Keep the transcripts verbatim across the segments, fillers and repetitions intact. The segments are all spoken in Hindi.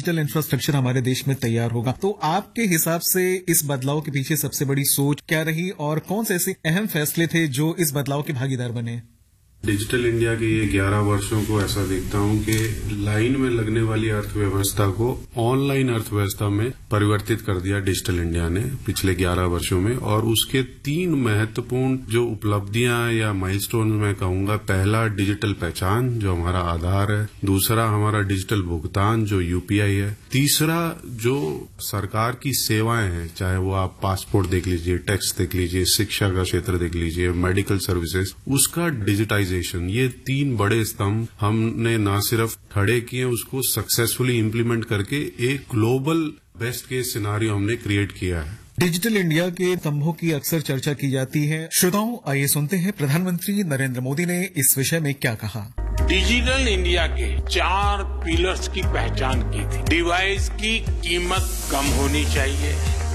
डिजिटल इंफ्रास्ट्रक्चर हमारे देश में तैयार होगा, तो आपके हिसाब से इस बदलाव के पीछे सबसे बड़ी सोच क्या रही और कौन से ऐसे अहम फैसले थे जो इस बदलाव के भागीदार बने? डिजिटल इंडिया के ये ग्यारह वर्षों को ऐसा देखता हूं कि लाइन में लगने वाली अर्थव्यवस्था को ऑनलाइन अर्थव्यवस्था में परिवर्तित कर दिया डिजिटल इंडिया ने पिछले ग्यारह वर्षों में। और उसके तीन महत्वपूर्ण जो उपलब्धियां या माइलस्टोन मैं कहूंगा, पहला डिजिटल पहचान जो हमारा आधार है, दूसरा हमारा डिजिटल भुगतान जो यूपीआई है, तीसरा जो सरकार की सेवाएं हैं, चाहे वो आप पासपोर्ट देख लीजिए, टैक्स देख लीजिए, शिक्षा का क्षेत्र देख लीजिए, मेडिकल सर्विसेज, उसका डिजिटाइजेशन। ये तीन बड़े स्तंभ हमने न सिर्फ खड़े किए, उसको सक्सेसफुली इम्प्लीमेंट करके एक ग्लोबल बेस्ट केस सिनारियो हमने क्रिएट किया है। डिजिटल इंडिया के स्तंभों की अक्सर चर्चा की जाती है। श्रोताओं, आइए सुनते हैं प्रधानमंत्री नरेंद्र मोदी ने इस विषय में क्या कहा। डिजिटल इंडिया के चार पिलर्स की पहचान की थी। डिवाइस की कीमत कम होनी चाहिए,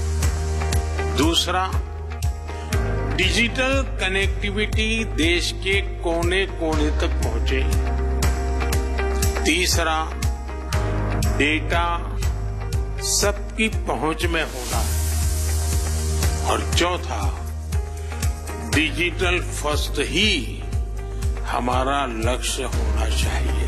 दूसरा डिजिटल कनेक्टिविटी देश के कोने कोने तक पहुंचे, तीसरा डेटा सबकी पहुंच में होना, और चौथा डिजिटल फर्स्ट ही हमारा लक्ष्य होना चाहिए।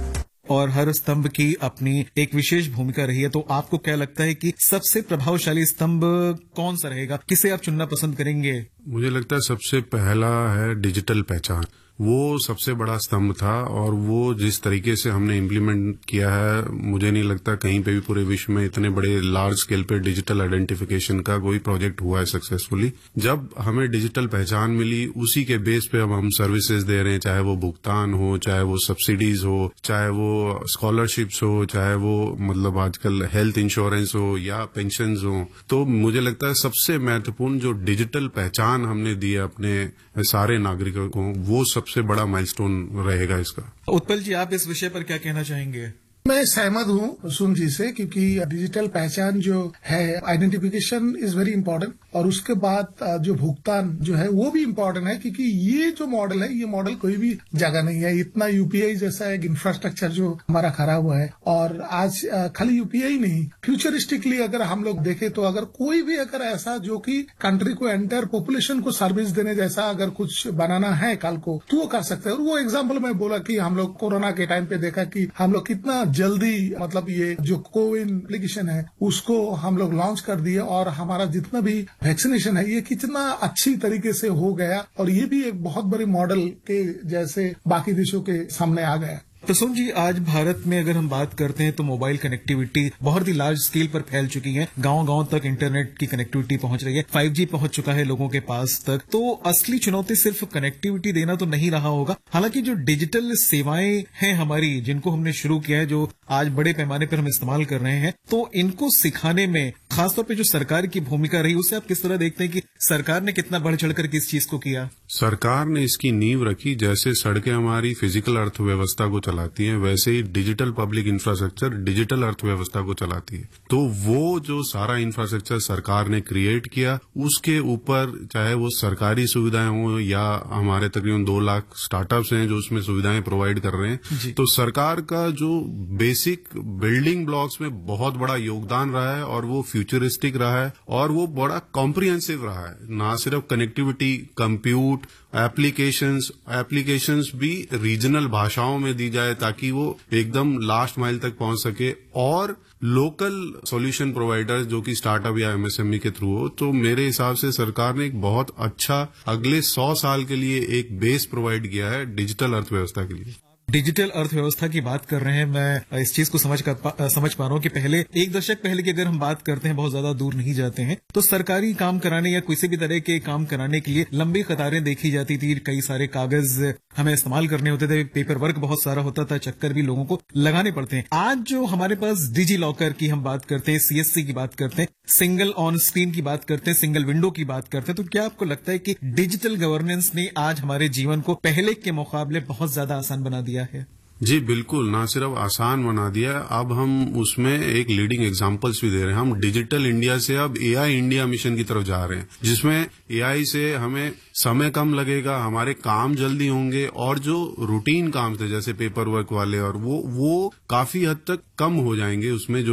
और हर स्तंभ की अपनी एक विशेष भूमिका रही है, तो आपको क्या लगता है कि सबसे प्रभावशाली स्तंभ कौन सा रहेगा? किसे आप चुनना पसंद करेंगे? मुझे लगता है सबसे पहला है डिजिटल पहचान। वो सबसे बड़ा स्तंभ था और वो जिस तरीके से हमने इम्प्लीमेंट किया है, मुझे नहीं लगता कहीं पे भी पूरे विश्व में इतने बड़े लार्ज स्केल पे डिजिटल आइडेंटिफिकेशन का कोई प्रोजेक्ट हुआ है सक्सेसफुली। जब हमें डिजिटल पहचान मिली, उसी के बेस पे अब हम सर्विसेज दे रहे हैं, चाहे वो भुगतान हो, चाहे वो सब्सिडीज हो, चाहे वो स्कॉलरशिप्स हो, चाहे वो मतलब आजकल हेल्थ इंश्योरेंस हो या पेंशन हो। तो मुझे लगता है सबसे महत्वपूर्ण जो डिजिटल पहचान हमने दी है अपने सारे नागरिकों को, वो सबसे बड़ा माइलस्टोन रहेगा इसका। उत्पल जी, आप इस विषय पर क्या कहना चाहेंगे? मैं सहमत हूँ सुन जी से, क्योंकि डिजिटल पहचान जो है, आइडेंटिफिकेशन इज वेरी इम्पोर्टेंट, और उसके बाद जो भुगतान जो है वो भी इम्पोर्टेंट है, क्योंकि ये जो मॉडल है, ये मॉडल कोई भी जगह नहीं है। इतना यूपीआई जैसा एक इंफ्रास्ट्रक्चर जो हमारा खड़ा हुआ है, और आज खाली यूपीआई नहीं, फ्यूचरिस्टिकली अगर हम लोग देखें तो अगर कोई भी अगर ऐसा जो कि कंट्री को एंटायर पॉपुलेशन को सर्विस देने जैसा अगर कुछ बनाना है कल को, तो वो कर सकते हैं। और वो एग्जाम्पल मैं बोला कि हम लोग कोरोना के टाइम पे देखा कि हम लोग कितना जल्दी, मतलब ये जो कोविन एप्लीकेशन है उसको हम लोग लॉन्च कर दिए, और हमारा जितना भी वैक्सीनेशन है ये कितना अच्छी तरीके से हो गया, और ये भी एक बहुत बड़ी मॉडल के जैसे बाकी देशों के सामने आ गया। प्रसून जी, आज भारत में अगर हम बात करते हैं तो मोबाइल कनेक्टिविटी बहुत ही लार्ज स्केल पर फैल चुकी है। गांव-गांव तक इंटरनेट की कनेक्टिविटी पहुंच रही है, फाइव जी पहुंच चुका है लोगों के पास तक। तो असली चुनौती सिर्फ कनेक्टिविटी देना तो नहीं रहा होगा। हालांकि जो डिजिटल सेवाएं हैं हमारी, जिनको हमने शुरू किया है, जो आज बड़े पैमाने पर हम इस्तेमाल कर रहे हैं, तो इनको सिखाने में खासतौर पर जो सरकार की भूमिका रही, उसे आप किस तरह देखते हैं कि सरकार ने कितना बढ़ चढ़कर किस चीज को किया? सरकार ने इसकी नींव रखी। जैसे सड़कें हमारी फिजिकल अर्थव्यवस्था को चलाती हैं, वैसे ही डिजिटल पब्लिक इंफ्रास्ट्रक्चर डिजिटल अर्थव्यवस्था को चलाती है। तो वो जो सारा इंफ्रास्ट्रक्चर सरकार ने क्रिएट किया, उसके ऊपर चाहे वो सरकारी सुविधाएं हो या हमारे तकरीबन दो लाख स्टार्टअप्स हैं जो उसमें सुविधाएं प्रोवाइड कर रहे हैं, तो सरकार का जो बेसिक बिल्डिंग ब्लॉक्स में बहुत बड़ा योगदान रहा है, और वो फ्यूचरिस्टिक रहा है, और वो बड़ा कॉम्प्रिहेंसिव रहा है। ना सिर्फ कनेक्टिविटी, कंप्यूट, एप्लीकेशंस एप्लीकेशंस भी रीजनल भाषाओं में दी जाए ताकि वो एकदम लास्ट माइल तक पहुंच सके, और लोकल सॉल्यूशन प्रोवाइडर्स जो कि स्टार्टअप या एमएसएमई के थ्रू हो। तो मेरे हिसाब से सरकार ने एक बहुत अच्छा अगले सौ साल के लिए एक बेस प्रोवाइड किया है डिजिटल अर्थव्यवस्था के लिए। डिजिटल अर्थव्यवस्था की बात कर रहे हैं, मैं इस चीज को समझ कर पा, समझ पा रहा हूं कि पहले एक दशक पहले की अगर हम बात करते हैं, बहुत ज्यादा दूर नहीं जाते हैं, तो सरकारी काम कराने या किसी भी तरह के काम कराने के लिए लंबी कतारें देखी जाती थी। कई सारे कागज हमें इस्तेमाल करने होते थे, पेपर वर्क बहुत सारा होता था, चक्कर भी लोगों को लगाने पड़ते हैं। आज जो हमारे पास डिजी लॉकर की हम बात करते हैं, सीएससी की बात करते हैं, सिंगल ऑन स्क्रीन की बात करते हैं, सिंगल विंडो की बात करते हैं, तो क्या आपको लगता है कि डिजिटल गवर्नेंस ने आज हमारे जीवन को पहले के मुकाबले बहुत ज्यादा आसान बना दिया है? जी बिल्कुल, ना सिर्फ आसान बना दिया, अब हम उसमें एक लीडिंग एग्जांपल्स भी दे रहे हैं। हम डिजिटल इंडिया से अब एआई इंडिया मिशन की तरफ जा रहे हैं, जिसमें एआई से हमें समय कम लगेगा, हमारे काम जल्दी होंगे, और जो रूटीन काम थे जैसे पेपर वर्क वाले और वो वो काफी हद तक कम हो जाएंगे उसमें। जो